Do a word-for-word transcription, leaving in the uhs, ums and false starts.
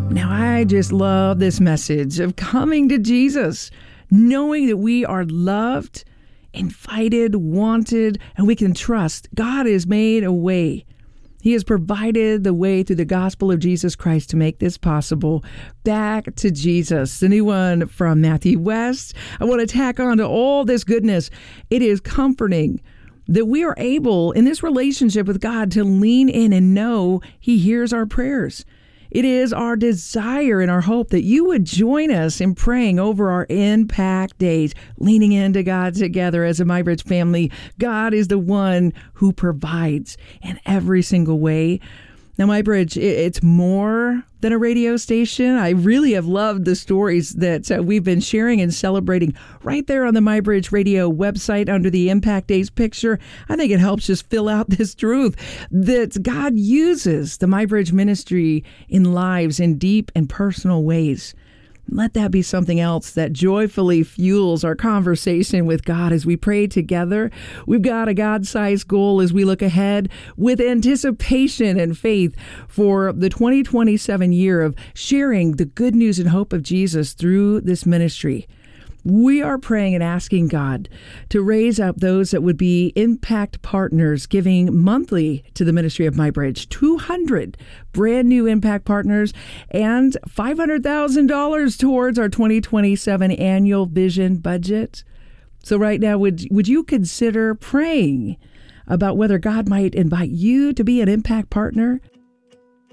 Now, I just love this message of coming to Jesus, knowing that we are loved, invited, wanted, and we can trust. God has made a way. He has provided the way through the gospel of Jesus Christ to make this possible. Back to Jesus, the new one from Matthew West. I want to tack on to all this goodness. It is comforting that we are able in this relationship with God to lean in and know He hears our prayers. It is our desire and our hope that you would join us in praying over our Impact Days, leaning into God together as a MyBridge family. God is the one who provides in every single way. Now, MyBridge, it's more than a radio station. I really have loved the stories that uh, we've been sharing and celebrating right there on the MyBridge Radio website under the Impact Days picture. I think it helps just fill out this truth that God uses the MyBridge ministry in lives in deep and personal ways. Let that be something else that joyfully fuels our conversation with God as we pray together. We've got a God-sized goal as we look ahead with anticipation and faith for the twenty twenty-seven year of sharing the good news and hope of Jesus through this ministry. We are praying and asking God to raise up those that would be impact partners, giving monthly to the ministry of MyBridge, two hundred brand new impact partners, and five hundred thousand dollars towards our twenty twenty-seven annual vision budget. So right now, would would you consider praying about whether God might invite you to be an impact partner?